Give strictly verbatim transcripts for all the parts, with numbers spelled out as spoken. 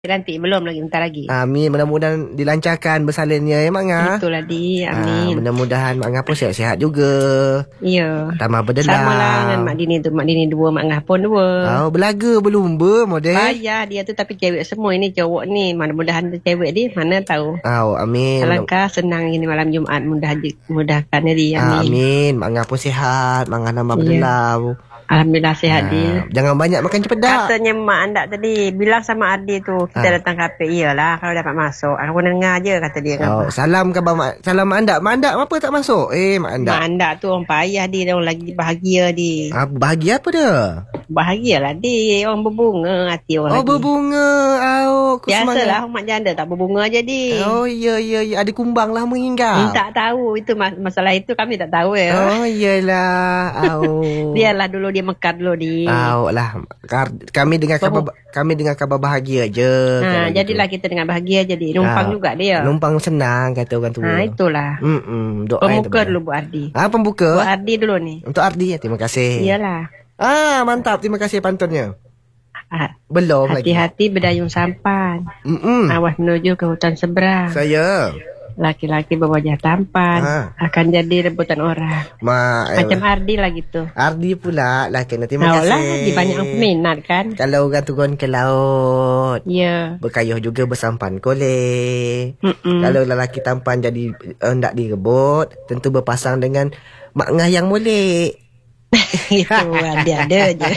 Nanti belum lagi, bentar lagi. Amin, mudah-mudahan dilancarkan bersalinnya ya Mak Ngah. Itulah di, amin. Ah, mudah-mudahan Mak Ngah pun sihat-sihat juga. Iya. Tambah berdelam. Sama lah dengan Mak Dini tu. Mak Dini dua, Mak Ngah pun dua. Oh, belaga berlumba model. Payah dia tu tapi cewek semua ini cowok ni. Mudah-mudahan tu cewek dia, mana tahu. Oh, amin. Alangkah senang ini malam Jumaat, mudah mudahkan dia. Amin. Amin. Mak Ngah pun sihat, Mak Ngah tambah berdelam. Alhamdulillah sihat Ah, dia. Jangan banyak makan cepedak. Katanya mak anda tadi bilang sama Ardi tu kita Ah. datang kafe. Iyalah kalau dapat masuk. Aku dengar je kata dia. Oh, Apa. salam khabar mak, salam mak anda. Mak anda apa tak masuk? Eh, mak anda. Mak anda tu orang payah dia, orang lagi bahagia dia. Ah, bahagia apa dia? Bahagialah dia, orang berbunga hati orang Oh, lagi. berbunga. Oh, aku Biasalah mak janda tak berbunga je dia. Oh, ya ya ya, ada kumbang lah meninggal. Hmm, tak tahu itu mas- masalah itu kami tak tahu ya. Oh, iyalah. Oh. Biarlah dulu dia mekar dulu dia. Oh lah, Kar- kami dengar kabar kami dengar kabar bahagia je. Ha, jadilah kita dengan bahagia jadi numpang Ah, juga dia. Numpang senang kata orang tua. Ha, itulah. Hmm, doa yang Pemuka terbaik. dulu Bu Ardi. Ah, pembuka. Bu Ardi dulu ni. Untuk Ardi, terima kasih. Iyalah. Ah, mantap. Terima kasih pantunnya. Ah, Belum lagi. hati-hati berdayung sampan. Mm-mm. Awas menuju ke hutan seberang. Saya. Laki-laki berwajah tampan Ah. akan jadi rebutan orang. Ma, eh, Macam Ardi lah gitu. Ardi pula lah kena terima Nah, kasih. lah, dia banyak yang peminat kan. Kalau orang turun ke laut, Ya. berkayuh juga bersampan kolej. Mm-mm. Kalau lelaki tampan jadi hendak direbut, tentu berpasang dengan Mak Ngah yang molek. Itu ada-ada je.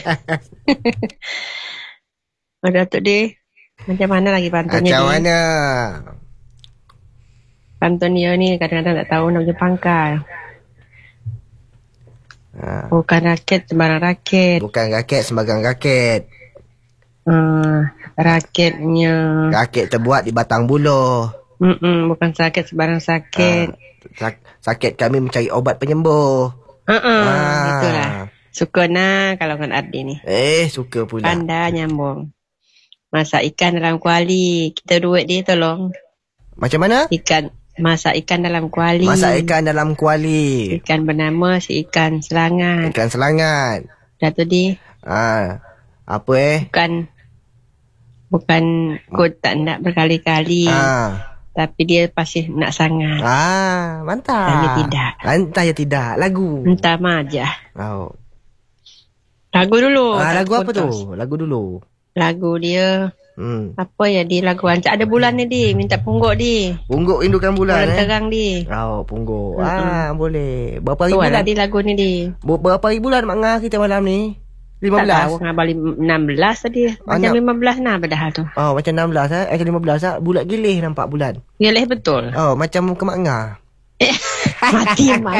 Oh, Datuk dia. Macam mana lagi pantunnya Macam dia? mana? Pantun dia ni kadang-kadang tak tahu nak macam pangkal. Ha, Bukan raket sembarang raket. bukan raket sembarang raket. Uh, raketnya. Raket terbuat di batang buluh. Mm-mm, bukan sakit sembarang sakit. Ha, sak- sakit kami mencari obat penyembuh. Uh-uh, Ah. Itulah. Suka nak kalau kan Ardi ni. Eh, suka pula. Pandai nyambung. Masak ikan dalam kuali. Kita duit dia tolong. Macam mana? Ikan. Masak ikan dalam kuali. Masak ikan dalam kuali. Ikan bernama si ikan selangat. Ikan selangat. Datuk di. Ah, apa eh? Bukan. Bukan kod tak nak berkali-kali. Ah. Tapi dia pasti nak sangat. Ah, mantap. Saya tidak. Entah ya tidak. Lagu. Entah majah. Oh. Lagu dulu. Ah, tak lagu apa putus. tu? Lagu dulu. Lagu dia. Hmm. Apa ya di lagu ancak ada bulan ni di. Minta pungguk di. Pungguk rindukan bulan Bulan eh. terang di. Oh, pungguk. Mm-mm. Ah, boleh. Berapa hari Tu lah bulan? di lagu ni di. Ber- Berapa hari bulan Mak Ngah kita malam ni? lima Tak belas. tahu ngabar lim- enam belas tadi. Ah, Macam nak- lima belas nah padahal tu. Oh, macam enam belas eh. Eh, lima belas ah. Bulat gilih nampak bulan. Yalah betul. Oh, macam ke Mak Ngah. Mati mak.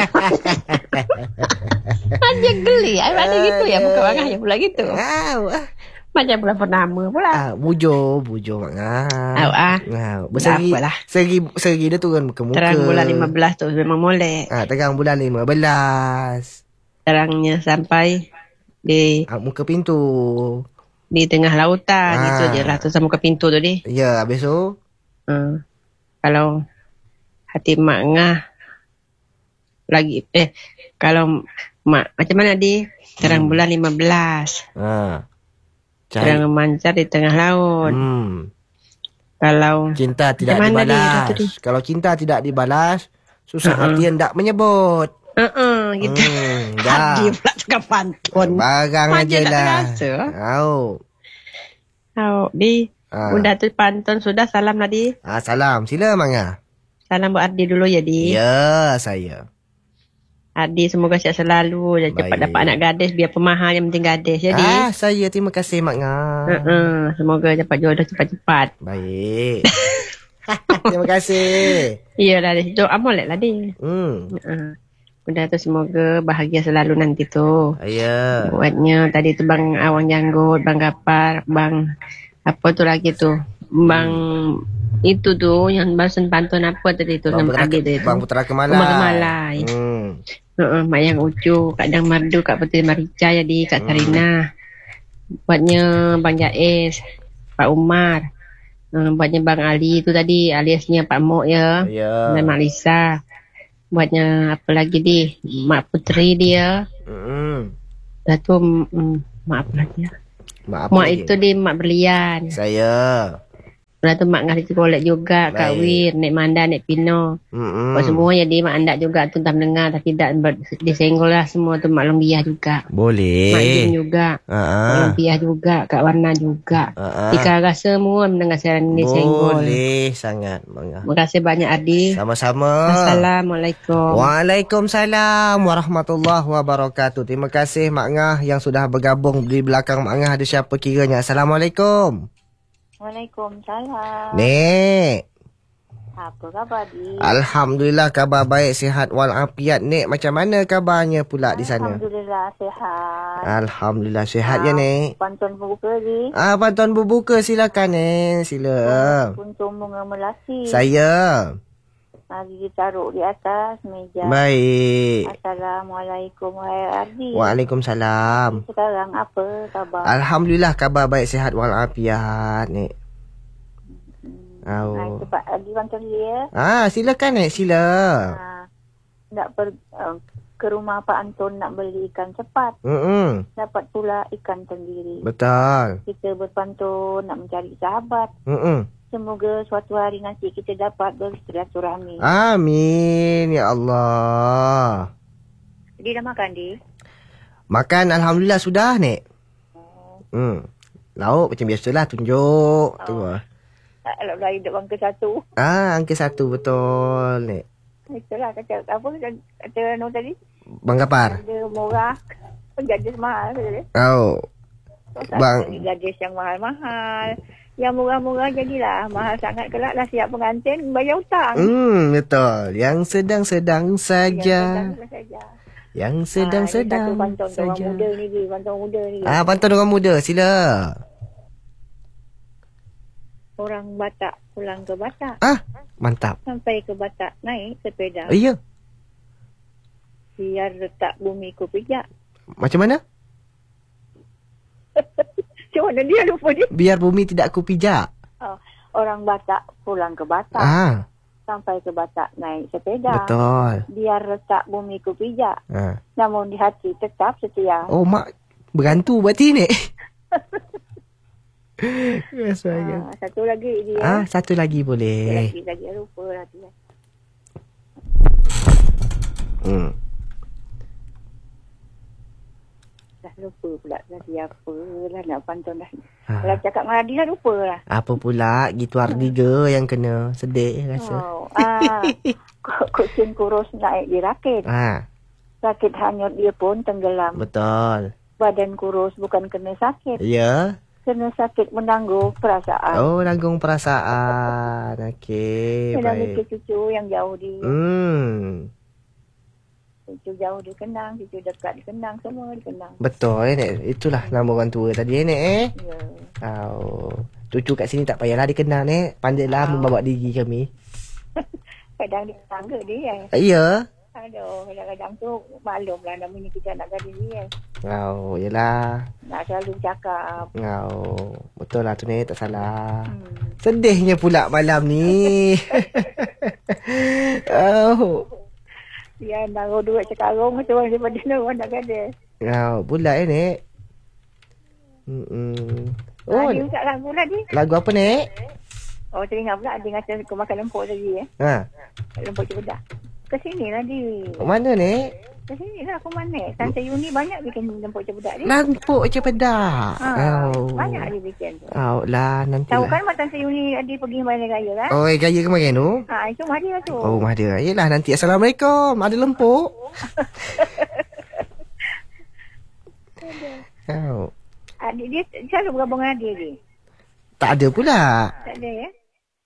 Aja geli. Ai ada gitu ya muka bangah ya pula gitu. Ah, ah. Macam bulan purnama pula. Ah, bujur, bujur Mak Ngah. Au ah. Ah, berseri, Tak apalah. seri, seri dia turun ke muka. Terang bulan lima belas tu memang molek. Ah, terang bulan lima belas. Terangnya sampai di Ah, muka pintu. di tengah lautan Ah. gitu je lah tu sama muka pintu tu di. Ya, habis tu. Hmm. Kalau hati mak ngah lagi eh kalau mak macam mana di terang Hmm. bulan lima belas. Ah. Terang memancar di tengah laut. Hmm. Kalau Cinta tidak Macam mana dia, dibalas. Datuk Di? Kalau cinta tidak dibalas, susah Uh-uh. hati hendak menyebut. uh-uh, gitu. Hmm, dah. Hadi pula tukar pantun. Barang Manja aja tak lah. terasa. Oh. Oh, di Ah. Bunda tu pantun sudah salam lah di. Ah, salam. Sila Mangga. Salam buat Ardi dulu ya di. Ya, saya. Ardi semoga sihat selalu dan cepat Baik. dapat anak gadis biar pemahal yang penting gadis ya di. Ah, saya terima kasih Mak Ngah. Uh-uh, semoga dapat jodoh cepat-cepat. Baik. Terima kasih. Iyalah di. Doa molek lah di. Hmm. Uh, Bunda tu semoga bahagia selalu nanti tu. Ya. Buatnya tadi tu Bang Awang Janggut, Bang Gapar, Bang apa tu lagi tu. Bang itu tu yang barusan pantun apa tadi tu Bang nama Putera, Adi tadi tu. Bang Putera Kemalai. Umar Kemalai. Hmm. Uh, Mak Yang Ucu, Kak Dang Mardu, Kak Putri Marica jadi Kak Hmm. Sarina. Buatnya Bang Jais, Pak Umar. Uh, buatnya Bang Ali tu tadi aliasnya Pak Mok ya. Ya. Dan Mak Lisa. Buatnya apa lagi di? Mak Putri dia. Hmm. Dah tu mm, mak apa lagi ya? Maaf. Mak lagi. itu di Mak Berlian. Saya. Lepas tu mak ngasih sekolah juga, Baik. Kak Wir, Nek Manda, Nek Pino. Mm-mm. Buat semua jadi mak andak juga tu tak mendengar tapi tak ber- disenggol lah semua tu mak Lumpiah juga. Mak Jin Boleh. juga. Mak Ha. Lumpiah juga, Kak Warna juga. Ha. Tika rasa semua mendengar siaran ini senggol. Boleh sangat, Mangah. Terima kasih banyak Ardi. Sama-sama. Assalamualaikum. Waalaikumsalam warahmatullahi wabarakatuh. Terima kasih Mak Ngah yang sudah bergabung di belakang Mak Ngah. Ada siapa kiranya? Assalamualaikum. Waalaikumsalam. Nek. Apa khabar, Di? Alhamdulillah khabar baik, sihat walafiat. Nek, macam mana kabarnya pula di sana? Alhamdulillah sihat. Alhamdulillah sihat ya, Nek. Pantun berbuka, Di. Ah, bantuan berbuka silakan, Nek. Sila. Kuntum bunga melati. Saya. Mari ditaruh di atas meja. Baik. Assalamualaikum, wahai Ardi. Waalaikumsalam. Sekarang apa khabar? Alhamdulillah khabar baik, sihat walafiat, Nek. Nah, Oh. cepat Ardi pantun dia. Ah, silakan, Nek. Sila. Ha, nak per, uh, ke rumah Pak Anton nak beli ikan cepat. Mm-mm. Dapat pula ikan tenggiri. Betul. Kita berpantun nak mencari sahabat. Mm-mm. Semoga suatu hari nanti kita dapat bersilaturahmi. Amin ya Allah. Dia dah makan, Di? Makan alhamdulillah sudah, Nek. Hmm. Lauk macam biasalah, tunjuk. Tu lah. Kalau dah hidup angka satu. Ah, angka satu betul, Nek. Itulah kata apa kata Noh tadi. Bang Gapar. Dia murah. Gadis mahal kata dia. Oh. Bang. Bang. Gadis yang mahal-mahal. Yang murah-murah jadilah. Mahal sangat kelak lah siap pengantin bayar hutang. Hmm, betul. Yang sedang-sedang saja. Yang sedang saja. Yang Ah, sedang-sedang ini satu pantun orang saja. muda ni, Di. Pantun muda ni. Ah, pantun orang muda, sila. Orang Batak pulang ke Batak. Ah, mantap. Sampai ke Batak naik sepeda. Oh, iya. Biar letak bumi ku pijak. Macam mana? Macam mana dia lupa dia? Biar bumi tidak ku pijak. Oh, orang Batak pulang ke Batak. Ah, Sampai ke Batak naik sepeda. betul. Biar letak bumi ku pijak. Ah. Namun di hati tetap setia. Oh, mak berantu berarti, Nek. Yes, Ah, satu lagi dia. ah, satu lagi Satu boleh. lagi lagi lupa lah dia. Hmm. Dah lupa pula tadi apa lah nak pantun dah. Ah. Kalau cakap dengan Adi dah lupa lah. Apa pula gitu Ardiga yang kena sedih rasa. Oh, ah, kucing kurus naik di rakit. Ah, Rakit hanyut dia pun tenggelam. betul. Badan kurus bukan kena sakit. Ya. Kena sakit menanggung perasaan. Oh, nanggung perasaan. Okey, Kena baik. mikir cucu yang jauh di. Hmm. Cucu jauh dikenang, cucu dekat dikenang, semua dikenang. Betul, eh, Nek. Itulah nama orang tua tadi, eh, Nek, eh. Ya. Oh. Cucu kat sini tak payahlah dikenal, Nek. Pandailah Oh. membawa diri kami. Kadang dikenang ke dia. Ya. Aduh, kadang-kadang tu maklumlah namanya kita nak gadis dia. Oh, yelah. Nak selalu cakap. Oh, betul lah tu, Nek. Tak salah. Hmm. Sedihnya pula malam ni. Oh. Dia naruh duit sekarang tu daripada naruh nak gadis. Oh, pula, eh, Nek. Mm-mm. Oh, Oh, dia usah lagu lah dia. lagu apa, Nek? Oh, teringat pula dia kata aku makan lempuk tadi eh. Ha. Lempuk cepedak. Ke sini lah dia. Mana, Nek? Ke sini lah aku mana. Tante Yuni banyak bikin lempuk cepedak dia. Lampuk je pedak. Ha, Oh. banyak dia bikin tu. Oh, lah nanti Tahu lah. kan mak Tante Yuni dia pergi Bandar Raya kan? Oh, eh, gaya kemarin tu? Ha, itu mah dia tu. Oh, mah dia. Yelah, nanti. Assalamualaikum. Ada lempuk. Oh. Adik dia selalu bergabung dengan adik dia. Tak ada pula. Tak ada ya?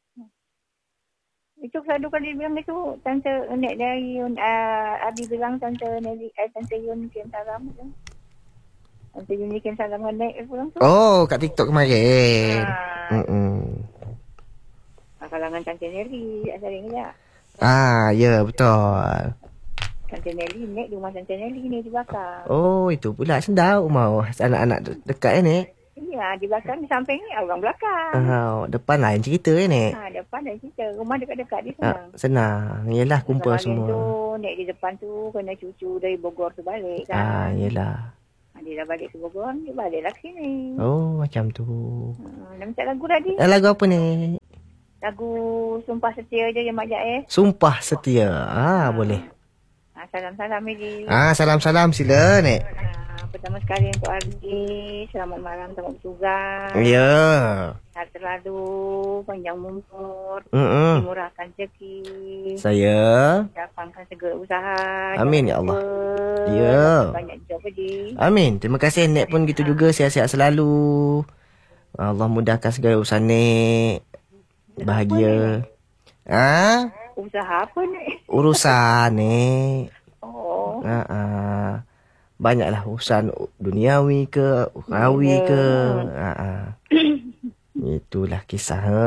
Itu selalu kalau dia bilang itu Tante Nek dari uh, Abi bilang Tante Nelly, eh, Tante Yuni kian salam tu. Tante Yuni kian salam dengan Nek pulang tu. Oh, kat TikTok kemarin. Ha. Mm-mm. Kalangan Tante Nelly tak sering je. Ah, ya, betul. Tante Nelly, Nek di rumah Tante Nelly ni di belakang. Oh, itu pula. Sedap mau anak-anak de- dekat, eh, Nek. Ya, di belakang, di samping ni orang belakang. Oh, depan lain cerita, eh, Nek. Ha, depan dah cerita. Rumah dekat-dekat dia Ah, senang. senang. Yelah, kumpul Kemarin semua. tu, Nek di depan tu kena cucu dari Bogor tu balik kan. Ah, yelah. Ha, dia dah balik ke Bogor, dia baliklah ke sini. Oh, macam tu. Ha, nak minta lagu tadi. Eh, lagu apa, Nek? lagu Sumpah Setia je yang Mak Jae. Sumpah Setia. Ah, boleh. Ah, salam-salam Edi. Ah, salam-salam sila, Nek. Ah, pertama sekali untuk Ardi, selamat malam, selamat bertugas. Ya. Sehat selalu, panjang umur, Mm-mm. dimurahkan rezeki. Saya. Dapangkan segala usaha. Amin, ya jangan Allah. lupa. Ya. Banyak job Edi. Amin. Terima kasih Nek pun gitu juga, sihat-sihat selalu. Allah mudahkan segala urusan Nek. Bahagia. Ah, Usaha apa ni? urusan Nek. Oh. Ha ah. Banyaklah urusan duniawi ke, ukhrawi ke. Ha ah. Itulah kisah. Ha.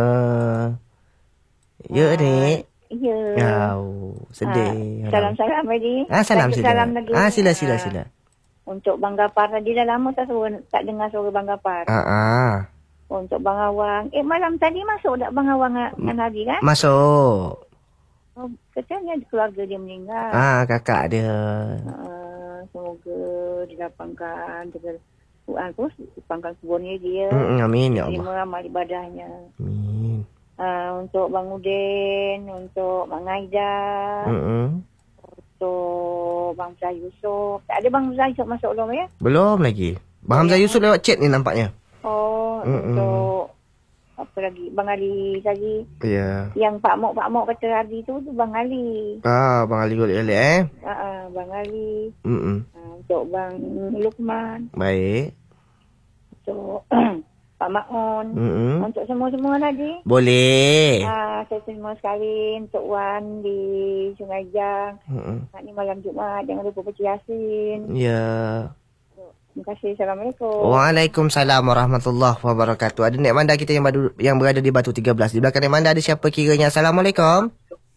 Ya, Nek. Ya. Oh, sedih. Ah, salam-salam Edi. Ah, salam Satu sila. Salam lagi. Ah, sila sila Ah, sila. Untuk Bang Gapar tadi dah lama tak suruh, tak dengar suara Bang Gapar. Ah ah. Untuk Bang Awang. Eh, malam tadi masuk tak Bang Awang dengan Nabi kan? Masuk. Oh, katanya keluarga dia meninggal. Ah, kakak dia. Uh, semoga dilapangkan dengan Quran pun, dilapangkan kuburnya dia. Mm, amin ya Allah. Terima amal ibadahnya. Amin. Uh, untuk Bang Udin, untuk Mak Ngaida, Mm-mm. untuk Bang Zah Yusof. Tak ada Bang Zah Yusof masuk belum ya? Belum lagi. Bang Hamzah Yusof lewat chat ni nampaknya. Oh, Mm-mm. untuk apa lagi? Bang Ali lagi. Ya. Yang Pak Mok, Pak Mok kata Adi tu, tu Bang Ali. Ah, Bang Ali golek balik eh. Uh, uh, Bang Ali. Mm-mm. Uh, untuk Bang Lukman. Baik. Untuk Pak Maon. Mm-mm. Untuk semua-semua tadi. Boleh. Ah, saya terima sekali untuk Wan di Sungai Jang. Mm-mm. Hari ni malam Jumaat. Jangan lupa baca Yasin. Ya. Terima kasih. Assalamualaikum. Waalaikumsalam warahmatullahi wabarakatuh. Ada Nek Manda kita yang, badu, yang berada di Batu tiga belas. Di belakang Nek Manda ada siapa kiranya? Assalamualaikum.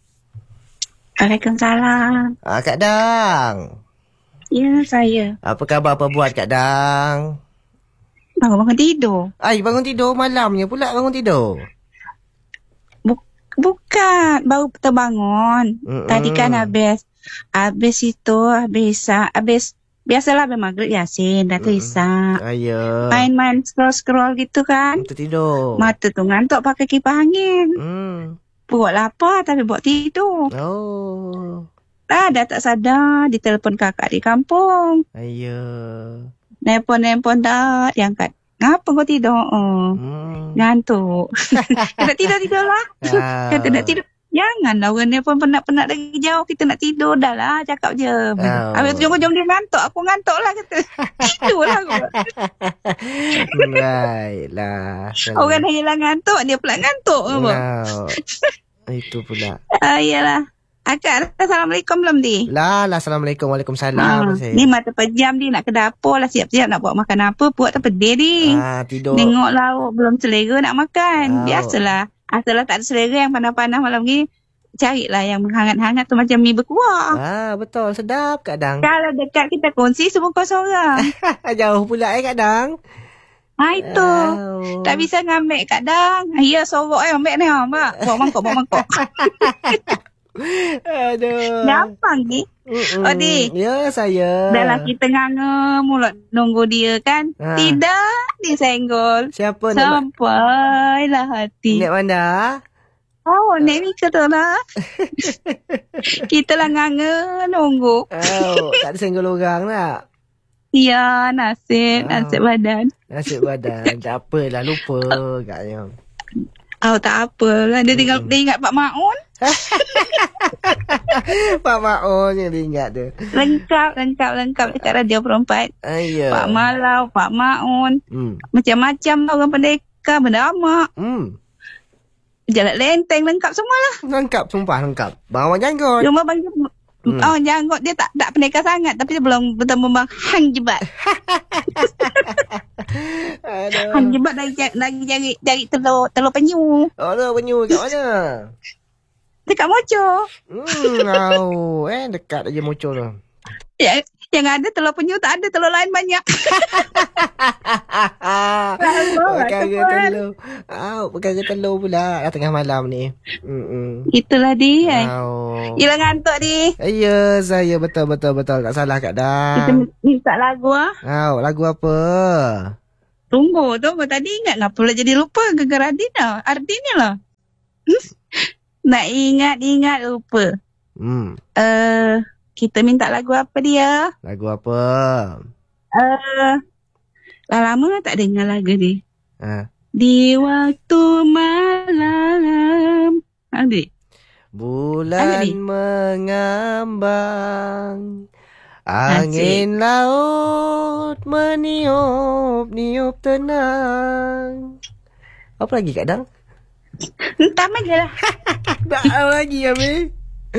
Waalaikumsalam. Ah, Kak Dang. Ya, saya. Apa khabar, apa buat Kak Dang? Bangun-bangun tidur. Ai, bangun tidur malamnya pula bangun tidur. Buk- bukan. Baru terbangun. Mm-mm. Tadi kan habis. Habis itu, habis, ah, habis. Biasalah habis maghrib Yasin. Dah terisak. Ayo. Main-main scroll-scroll gitu kan. Tertidur. Mata tu ngantuk pakai kipas angin. Hmm. Perut lapar tapi buat tidur. Oh. Dah, dah tak sadar. Ditelepon kakak di kampung. Ayo. Nelpon-nelpon tak diangkat. Ngapa kau tidur? Oh, Hmm. ngantuk. Nak tidur-tidur lah. Ah. Kata nak tidur. Janganlah orang ni pun penat-penat lagi jauh. Kita nak tidur dah lah. Cakap je. Oh. Habis tu jom-jom dia ngantuk. Aku ngantuk lah kata. Tidur lah aku. Baiklah. Orang dah hilang ngantuk. Dia pula ngantuk. Apa? Wow. Itu pula. Ah, iyalah. Akak, Assalamualaikum belum di? Lah, lah. Assalamualaikum. Waalaikumsalam. Ah, Saya. ni mata pejam di nak ke dapur lah. Siap-siap nak buat makan apa. Perut tak pedih di. Ah, tidur. Tengok lauk belum selera nak makan. Oh. Biasalah. Asalah tak ada selera yang panas-panas malam ni. Carilah yang menghangat-hangat tu macam mi berkuah. Ah, betul. Sedap Kak Dang. Kalau dekat kita kongsi semua kau seorang. Jauh pula eh Kak Dang. Ha itu. Oh. Tak bisa ngambil kadang. Ya sorok eh ambil ni ha, Mak. Bawa mangkuk, bawa mangkuk. Aduh. Gampang ni. Mm-mm. Odi. Ya, saya. Dalam kita nganga mulut nunggu dia kan. Ha. Tidak disenggol. Siapa Nek, Sampailah hati. Nek Manda? Oh, Nek Mika tu lah. Kita lah nganga nunggu. Oh, tak ada senggol orang nak. Ya, nasib. Ah. Nasib badan. Nasib badan. Tak apalah, lupa katnya. Oh, tak apalah. Dia tinggal dia ingat Pak Maun. Pak Maon yang dia ingat dia. Lengkap, lengkap, lengkap dekat Radio Perempat. Ayo. Pak Malau, Pak Maun. Hmm. Macam-macam lah orang pendekar, benda amak. Hmm. Jalan lenteng, lengkap semualah. Lengkap, sumpah lengkap. Bang Awang Janggut. Cuma Bang Jebat. Hmm. Oh, janggut dia tak tak pendekar sangat. Tapi dia belum bertemu Bang Hang Jebat. Aduh. Hang Jebat lagi, lagi cari, cari telur, telur penyu. Oh, tu penyu kat mana? Dekat Moco. Hmm, au. Eh, dekat aja muncul tu. Ya, yang ada telur penyu, tak ada telur lain banyak. Perkara telur. Au, perkara telur pula. Dah tengah malam ni. Hmm. Itulah dia. Au. Gila ngantuk di. Ya, saya betul betul betul. Tak salah Kak Kita Dang. minta lagu ah. Au, lagu apa? Tunggu, tunggu. Tadi ingat ngapa pula jadi lupa. Gegar Ardina. Ardina lah. Nak ingat-ingat lupa. Hmm. Uh, kita minta lagu apa dia? Lagu apa? Uh, dah lama tak dengar lagu ni. Ha. Di waktu malam. Adik. Bulan Adik. mengambang, angin laut meniup-niup tenang. Apa lagi Kak Dang? Entah mana lah. Tak tahu lagi Abi.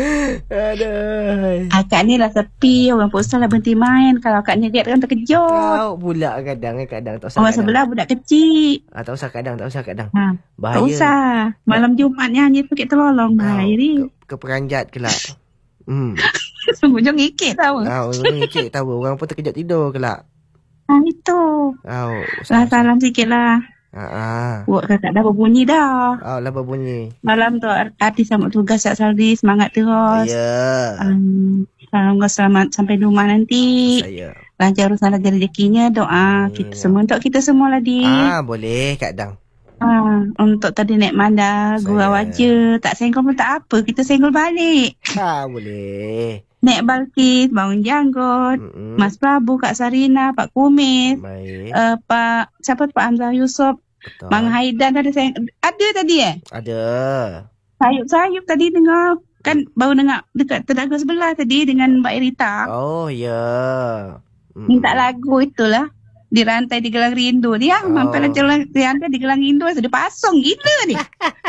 Aduh. Akak ni lah sepi. Orang pusat lah berhenti main. Kalau akak ni dia kan terkejut. Kau pula kadang kadang tak usah. Orang Kak Dang. sebelah budak kecil. Ah, tak usah kadang, tak usah kadang. Ha. Bahaya. Tak usah. Malam Jumaat nyanyi tu kita terlolong. Bahaya ni. Ke, keperanjat kelak. Hmm. Sungguh jom ngikit tau. Ah, orang ngikik tahu. Orang pun terkejut tidur kelak. Ha, itu. Oh, Lah salam sikit lah. Ah, ah. Buat kakak dah berbunyi dah. Oh, lah berbunyi. Malam tu artis sama tugas Kak Saldi. Semangat terus. Ya. Um, salam kau selamat sampai rumah nanti. Saya. Lancar urusan lagi rezekinya. Doa kita semua. Untuk kita semua lah di. Ah, boleh Kak Dang. Ah, untuk tadi naik manda. Gurau Saya. aja. Tak senggol pun tak apa. Kita senggol balik. Ah, boleh. Naik Balkis. Bangun Janggot. Mm-mm. Mas Prabu. Kak Sarina. Pak Kumis. Baik. Uh, Pak. Siapa tu? Pak Hamzah Yusof. Betul. Bang Haidan tadi saya. Ada tadi eh? Ada. Sayup-sayup tadi dengar. Kan baru dengar dekat tenaga sebelah tadi dengan Mbak Erita. Oh, ya. Mm-mm. Minta lagu itulah. Di rantai di Gelang Rindu. Dia Oh. mampir lah jalan di rantai di Gelang Rindu. Sudah pasung gila ni.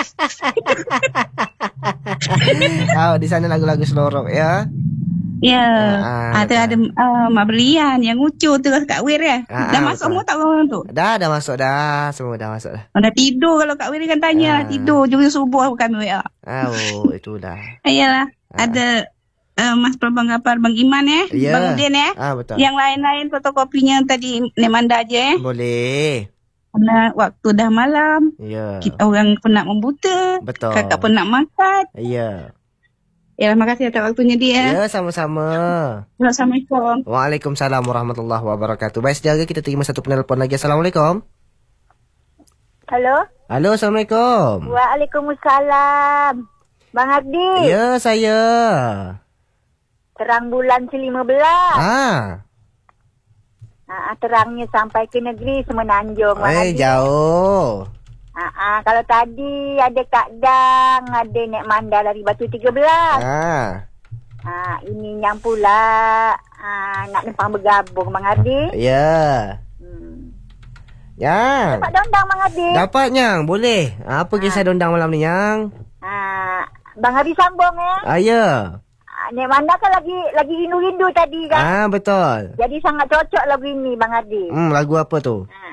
Oh, di sana lagu-lagu selorok ya. Ya. Ah, ada ada uh, Mak Berian yang ucu tu Kak Wir ya. Ah, Dah ah, masuk betul. semua tak orang tu? Dah, dah masuk dah. Semua dah masuk dah. Oh, dah tidur kalau Kak Wir kan tanya. Ah. Tidur juga subuh kami W A. Oh, itulah. Ayalah. Ah. Ada uh, Mas Prabang Gapar, Bang Iman eh. Ya. Bang Udin eh. Ah, betul. Yang lain-lain fotokopinya tadi Nemanda aja eh. Boleh. Karena waktu dah malam. Ya. Kita orang penat membuta. Betul. Kakak pun nak makan. Ya. Ya, terima kasih atas waktunya dia. Ya, sama-sama. Assalamualaikum. Waalaikumsalam warahmatullahi wabarakatuh. Baik, sejaga kita terima satu penelpon lagi. Assalamualaikum. Halo? Halo, Assalamualaikum. Waalaikumsalam. Bang Abdi. Ya, saya. Terang bulan kelima belas. Ah. Ah, terangnya sampai ke negeri Semenanjung. Bang Eh, Abdi. jauh. Ah, ah, kalau tadi ada Kak Dang, ada Nek Manda dari Batu tiga belas. Ah. Ah, ini yang pula ah, nak numpang bergabung Bang Abdi. Ya. Hmm. Yang. Dapat dondang Bang Abdi. Dapat, Nyang. Boleh. Apa kisah dondang malam ni, Nyang? Ah, Bang Abdi sambung ya. Ah, ya. Ah, Nek Manda kan lagi lagi rindu-rindu tadi kan. Ah, betul. Jadi sangat cocok lagu ini Bang Abdi. Hmm, lagu apa tu? Ah,